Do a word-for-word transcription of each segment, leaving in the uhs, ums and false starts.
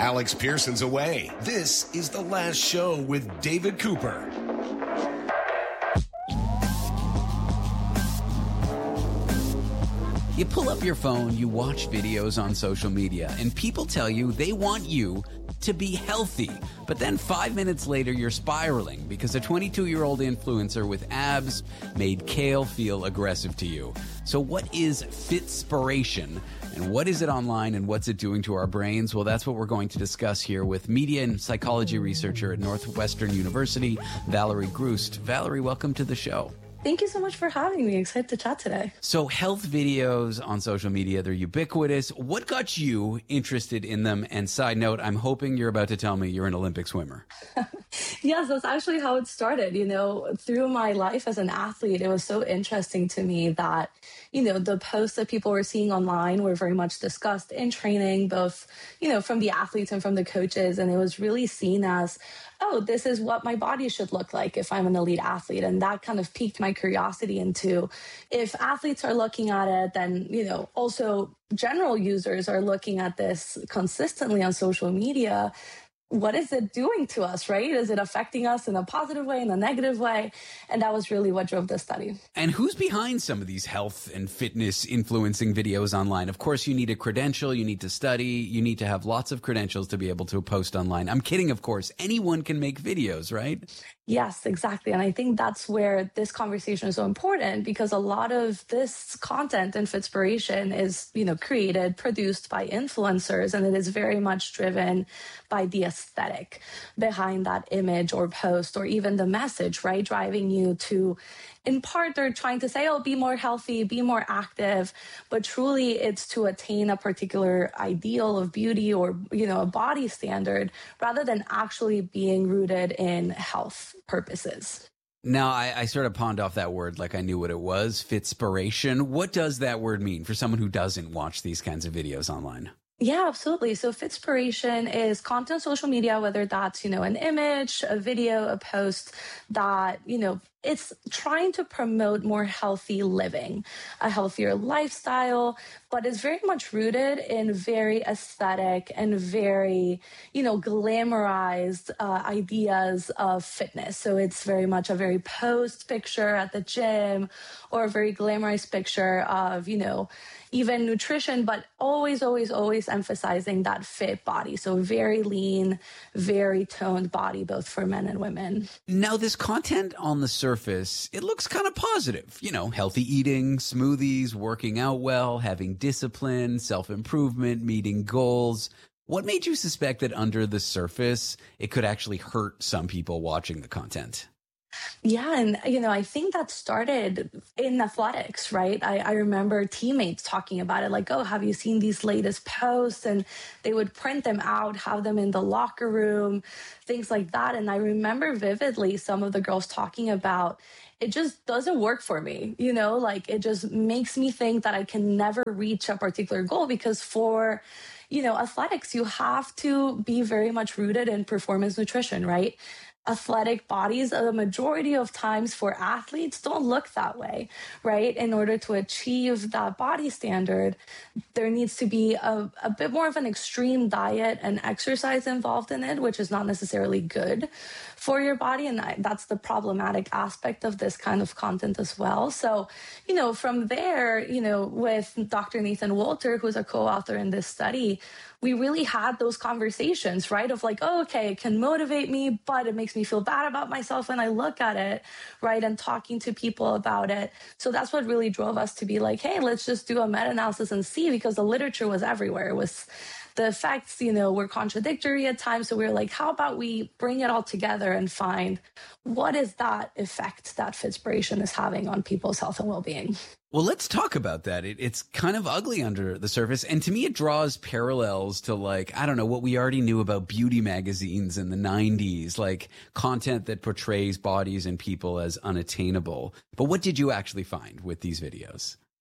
Alex Pearson's away. This is The Last Show with David Cooper. You pull up your phone, you watch videos on social media, and people tell you they want you to be healthy. But then five minutes later, you're spiraling because a twenty-two-year-old influencer with abs made kale feel aggressive to you. So what is Fitspiration? And what is it online and what's it doing to our brains? Well, that's what we're going to discuss here with media and psychology researcher at Northwestern University, Valerie Groost. Valerie, welcome to the show. Thank you so much for having me. Excited to chat today. So health videos on social media, they're ubiquitous. What got you interested in them? And side note, I'm hoping you're about to tell me you're an Olympic swimmer. Yes, that's actually how it started. You know, through my life as an athlete, it was so interesting to me that, you know, the posts that people were seeing online were very much discussed in training, both, you know, from the athletes and from the coaches. And it was really seen as, oh, this is what my body should look like if I'm an elite athlete. And that kind of piqued my curiosity into, if athletes are looking at it, then, you know, also general users are looking at this consistently on social media. What is it doing to us, right? Is it affecting us in a positive way, in a negative way? And that was really what drove this study. And who's behind some of these health and fitness influencing videos online? Of course, you need a credential, you need to study, you need to have lots of credentials to be able to post online. I'm kidding, of course. Anyone can make videos, right? Yes, exactly. And I think that's where this conversation is so important, because a lot of this content and Fitspiration is, you know, created, produced by influencers, and it is very much driven by the aesthetic behind that image or post, or even the message, right? Driving you to, in part, they're trying to say, oh, be more healthy, be more active, but truly it's to attain a particular ideal of beauty or, you know, a body standard, rather than actually being rooted in health purposes. Now, I, I sort of pawned off that word like I knew what it was, Fitspiration. What does that word mean for someone who doesn't watch these kinds of videos online? Yeah, absolutely. So Fitspiration is content on social media, whether that's, you know, an image, a video, a post that, you know, it's trying to promote more healthy living, a healthier lifestyle, but it's very much rooted in very aesthetic and very, you know, glamorized uh, ideas of fitness. So it's very much a very posed picture at the gym, or a very glamorized picture of, you know, even nutrition, but always, always, always emphasizing that fit body. So very lean, very toned body, both for men and women. Now, this content on the surface, it looks kind of positive. You know, healthy eating, smoothies, working out well, having discipline, self-improvement, meeting goals. What made you suspect that under the surface, it could actually hurt some people watching the content? Yeah. And, you know, I think that started in athletics, right? I, I remember teammates talking about it, like, oh, have you seen these latest posts? And they would print them out, have them in the locker room, things like that. And I remember vividly some of the girls talking about, it just doesn't work for me, you know, like it just makes me think that I can never reach a particular goal, because for, you know, athletics, you have to be very much rooted in performance nutrition, right? Athletic bodies, the majority of times for athletes, don't look that way, right? In order to achieve that body standard, there needs to be a, a bit more of an extreme diet and exercise involved in it, which is not necessarily good for your body. And I, that's the problematic aspect of this kind of content as well. So, you know, from there, you know, with Doctor Nathan Walter, who's a co-author in this study, we really had those conversations, right? Of like, oh, okay, it can motivate me, but it makes me feel bad about myself when I look at it, right? And talking to people about it. So that's what really drove us to be like, hey, let's just do a meta-analysis and see, because the literature was everywhere. It was, the effects, you know, were contradictory at times. So we were like, how about we bring it all together and find what is that effect that Fitspiration is having on people's health and well-being? Well, let's talk about that. It, it's kind of ugly under the surface. And to me, it draws parallels to, like, I don't know, what we already knew about beauty magazines in the nineties, like content that portrays bodies and people as unattainable. But what did you actually find with these videos?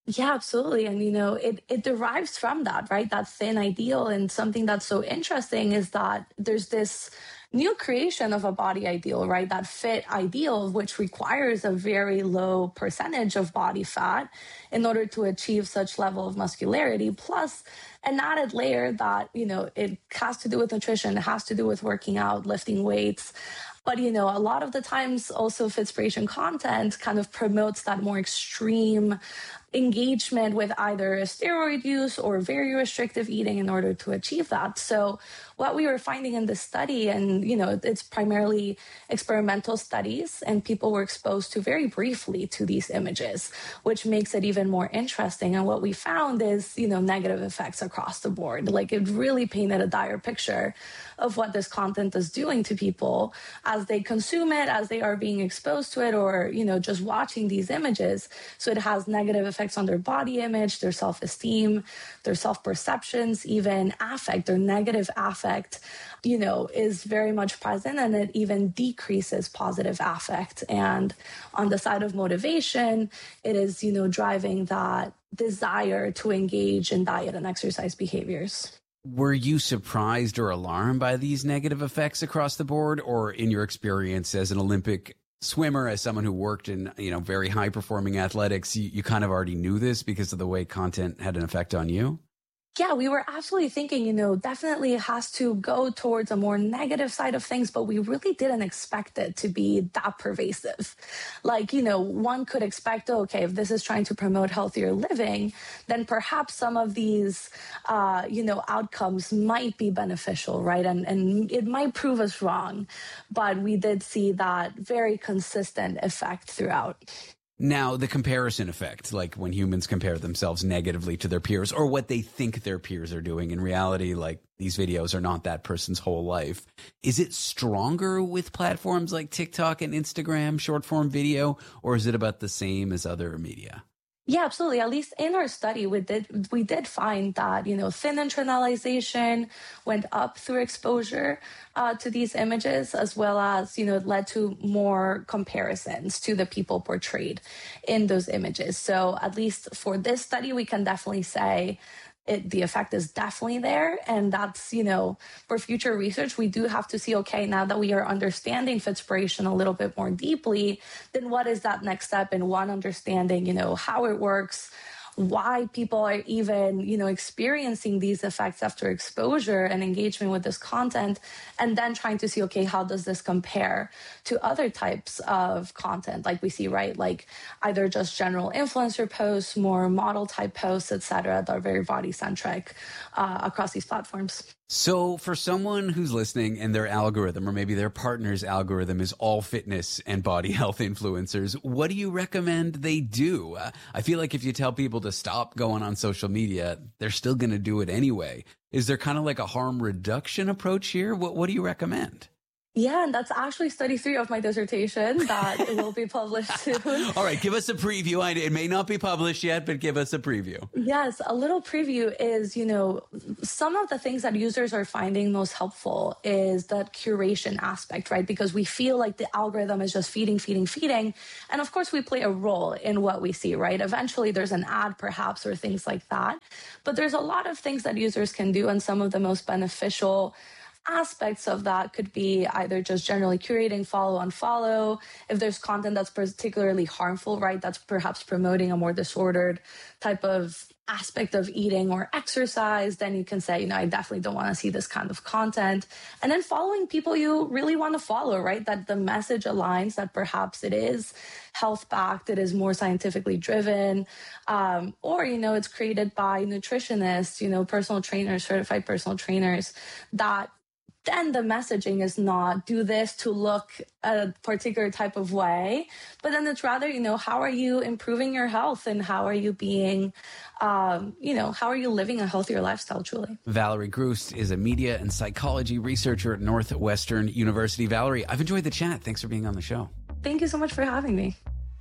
Yeah, absolutely. And, you know, it, it derives from that, right? That thin ideal. And something that's so interesting is that there's this new creation of a body ideal, right? That fit ideal, which requires a very low percentage of body fat in order to achieve such level of muscularity, plus an added layer that, you know, it has to do with nutrition, it has to do with working out, lifting weights. But, you know, a lot of the times also Fitspiration content kind of promotes that more extreme engagement with either steroid use or very restrictive eating in order to achieve that. So what we were finding in this study, and, you know, it's primarily experimental studies, and people were exposed to very briefly to these images, which makes it even more interesting. And what we found is, you know, negative effects across the board. Like, it really painted a dire picture of what this content is doing to people as they consume it, as they are being exposed to it, or, you know, just watching these images. So it has negative effects on their body image, their self-esteem, their self-perceptions, even affect, their negative affect, you know, is very much present, and it even decreases positive affect. And on the side of motivation, it is, you know, driving that desire to engage in diet and exercise behaviors. Were you surprised or alarmed by these negative effects across the board, or in your experience as an Olympic swimmer, as someone who worked in, you know, very high performing athletics, you, you kind of already knew this because of the way content had an effect on you? Yeah, we were absolutely thinking, you know, definitely it has to go towards a more negative side of things, but we really didn't expect it to be that pervasive. Like, you know, one could expect, oh, okay, if this is trying to promote healthier living, then perhaps some of these, uh, you know, outcomes might be beneficial, right? And, and it might prove us wrong, but we did see that very consistent effect throughout. Now, the comparison effect, like when humans compare themselves negatively to their peers or what they think their peers are doing. In reality, like, these videos are not that person's whole life. Is it stronger with platforms like TikTok and Instagram, short form video, or is it about the same as other media? Yeah, absolutely. At least in our study, we did we did find that, you know, thin internalization went up through exposure uh, to these images, as well as, you know, it led to more comparisons to the people portrayed in those images. So at least for this study, we can definitely say It, the effect is definitely there. And that's, you know, for future research, we do have to see, okay, now that we are understanding Fitspiration a little bit more deeply, then what is that next step in one, understanding, you know, how it works, why people are even, you know, experiencing these effects after exposure and engagement with this content, and then trying to see, okay, how does this compare to other types of content like we see, right? Like either just general influencer posts, more model type posts, et cetera, that are very body centric uh, across these platforms. So for someone who's listening and their algorithm, or maybe their partner's algorithm, is all fitness and body health influencers, what do you recommend they do? Uh, I feel like if you tell people to stop going on social media, they're still going to do it anyway. Is there kind of like a harm reduction approach here? What, what do you recommend? Yeah, and that's actually study three of my dissertation that will be published soon. All right, give us a preview. It may not be published yet, but give us a preview. Yes, a little preview is, you know, some of the things that users are finding most helpful is that curation aspect, right? Because we feel like the algorithm is just feeding, feeding, feeding. And of course, we play a role in what we see, right? Eventually, there's an ad perhaps or things like that. But there's a lot of things that users can do, and some of the most beneficial aspects of that could be either just generally curating follow unfollow. If there's content that's particularly harmful, right, that's perhaps promoting a more disordered type of aspect of eating or exercise, then you can say, you know, I definitely don't want to see this kind of content. And then following people you really want to follow, right, that the message aligns, that perhaps it is health backed, it is more scientifically driven, um, or, you know, it's created by nutritionists, you know, personal trainers, certified personal trainers, that then the messaging is not do this to look a particular type of way, but then it's rather, you know, how are you improving your health, and how are you being, um, you know, how are you living a healthier lifestyle, truly? Valerie Grust is a media and psychology researcher at Northwestern University. Valerie, I've enjoyed the chat. Thanks for being on the show. Thank you so much for having me.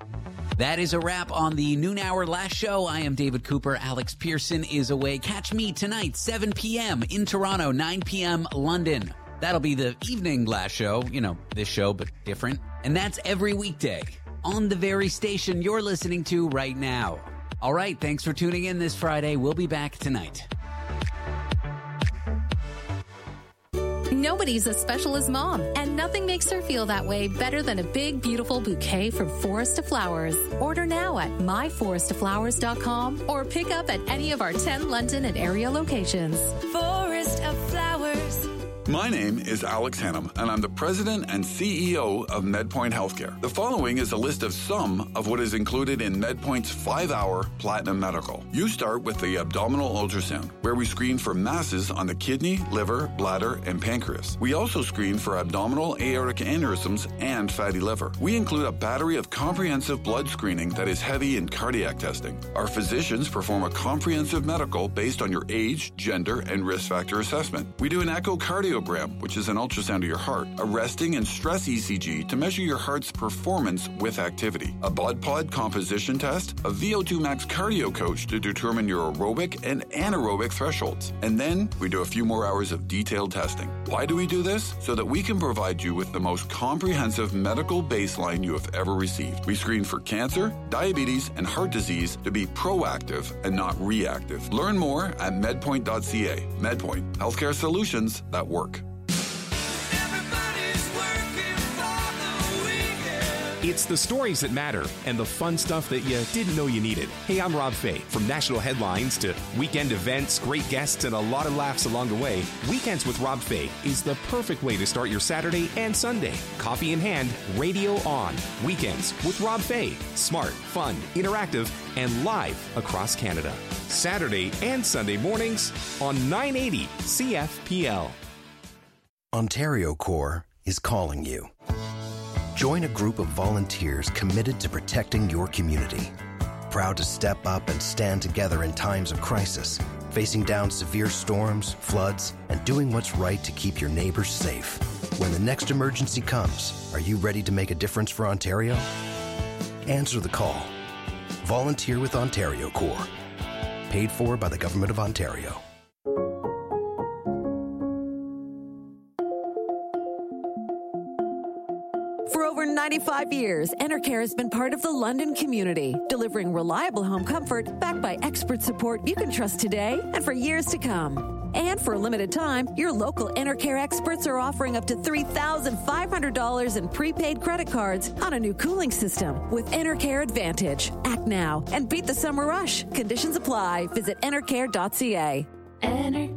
That is a wrap on the Noon Hour Last Show. I am David Cooper. Alex Pearson is away. Catch me tonight, seven p.m. in Toronto, nine p.m. London. That'll be the evening Last Show. You know, this show, but different. And that's every weekday on the very station you're listening to right now. All right, thanks for tuning in this Friday. We'll be back tonight. Nobody's as special as Mom, and nothing makes her feel that way better than a big, beautiful bouquet from Forest of Flowers. Order now at my forest of flowers dot com or pick up at any of our ten London and area locations. Forest of Flowers. My name is Alex Hannum, and I'm the president and C E O of MedPoint Healthcare. The following is a list of some of what is included in MedPoint's five-hour Platinum Medical. You start with the abdominal ultrasound, where we screen for masses on the kidney, liver, bladder, and pancreas. We also screen for abdominal aortic aneurysms and fatty liver. We include a battery of comprehensive blood screening that is heavy in cardiac testing. Our physicians perform a comprehensive medical based on your age, gender, and risk factor assessment. We do an echocardiogram, which is an ultrasound of your heart, a resting and stress E C G to measure your heart's performance with activity, a blood pod composition test, a V O two max cardio coach to determine your aerobic and anaerobic thresholds. And then we do a few more hours of detailed testing. Why do we do this? So that we can provide you with the most comprehensive medical baseline you have ever received. We screen for cancer, diabetes, and heart disease to be proactive and not reactive. Learn more at medpoint dot c a. MedPoint, healthcare solutions that work. It's the stories that matter and the fun stuff that you didn't know you needed. Hey, I'm Rob Fay. From national headlines to weekend events, great guests, and a lot of laughs along the way, Weekends with Rob Fay is the perfect way to start your Saturday and Sunday. Coffee in hand, radio on. Weekends with Rob Fay. Smart, fun, interactive, and live across Canada. Saturday and Sunday mornings on nine eighty C F P L. Ontario Corps is calling you. Join a group of volunteers committed to protecting your community. Proud to step up and stand together in times of crisis, facing down severe storms, floods, and doing what's right to keep your neighbors safe. When the next emergency comes, are you ready to make a difference for Ontario? Answer the call. Volunteer with Ontario Corps. Paid for by the Government of Ontario. For over ninety-five years, Enercare has been part of the London community, delivering reliable home comfort backed by expert support you can trust today and for years to come. And for a limited time, your local Enercare experts are offering up to three thousand five hundred dollars in prepaid credit cards on a new cooling system with Enercare Advantage. Act now and beat the summer rush. Conditions apply. Visit enercare dot c a. Enercare.